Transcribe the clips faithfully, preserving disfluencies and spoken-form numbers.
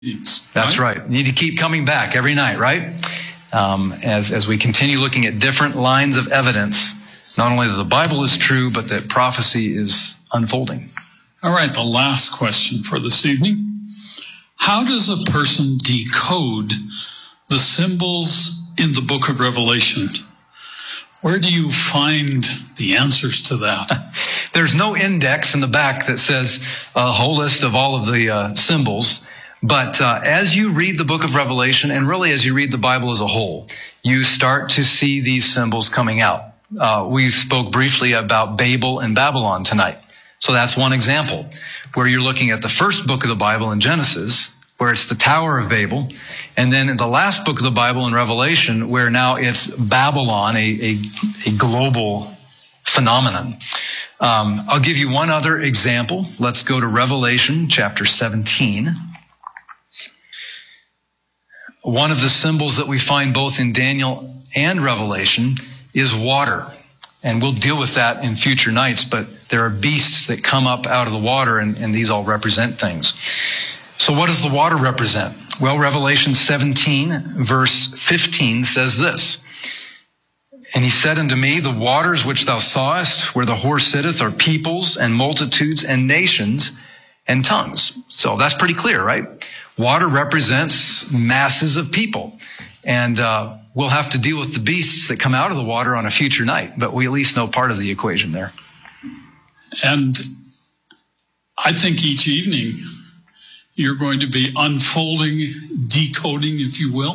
That's right. right. You need to keep coming back every night, right? Um, as, as we continue looking at different lines of evidence, not only that the Bible is true, but that prophecy is unfolding. All right, the last question for this evening. How does a person decode the symbols in the book of Revelation? Where do you find the answers to that? There's no index in the back that says a whole list of all of the uh, symbols. But uh, as you read the book of Revelation, and really as you read the Bible as a whole, you start to see these symbols coming out. Uh, we spoke briefly about Babel and Babylon tonight. So that's one example where you're looking at the first book of the Bible in Genesis, where it's the Tower of Babel, and then in the last book of the Bible in Revelation, where now it's Babylon, a, a, a global phenomenon. Um, I'll give you one other example. Let's go to Revelation chapter seventeen. One of the symbols that we find both in Daniel and Revelation is water. And we'll deal with that in future nights, but there are beasts that come up out of the water, and, and these all represent things. So what does the water represent? Well, Revelation seventeen, verse fifteen says this. And he said unto me, the waters which thou sawest, where the horse sitteth, are peoples and multitudes and nations and tongues. So that's pretty clear, right? Water represents masses of people. And uh, we'll have to deal with the beasts that come out of the water on a future night. But we at least know part of the equation there. And I think each evening you're going to be unfolding, decoding, if you will,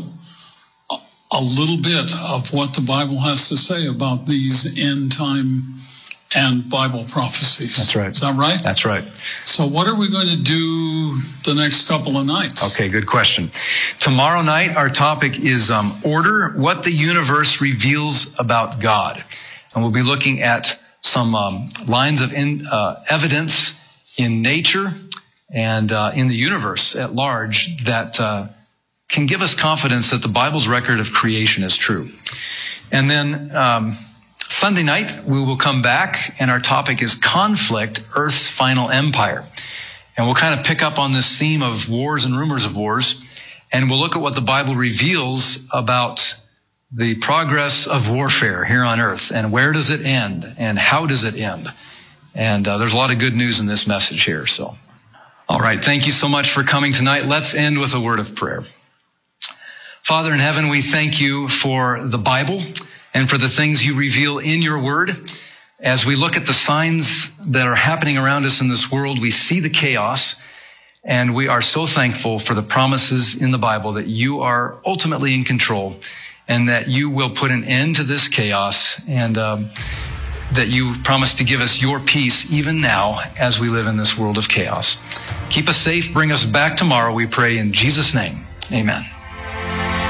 a little bit of what the Bible has to say about these end time and Bible prophecies. That's right. Is that right? That's right. So what are we going to do the next couple of nights? Okay, good question. Tomorrow night, our topic is um, order, what the universe reveals about God. And we'll be looking at some um, lines of in, uh, evidence in nature and uh, in the universe at large that uh, can give us confidence that the Bible's record of creation is true. And then um, Sunday night, we will come back, and our topic is conflict, Earth's final empire. And we'll kind of pick up on this theme of wars and rumors of wars, and we'll look at what the Bible reveals about the progress of warfare here on Earth, and where does it end, and how does it end. And uh, there's a lot of good news in this message here. So, all right, thank you so much for coming tonight. Let's end with a word of prayer. Father in heaven, we thank you for the Bible and for the things you reveal in your word. As we look at the signs that are happening around us in this world, we see the chaos, and we are so thankful for the promises in the Bible that you are ultimately in control and that you will put an end to this chaos, and um, that you promise to give us your peace even now as we live in this world of chaos. Keep us safe. Bring us back tomorrow, we pray in Jesus' name. Amen.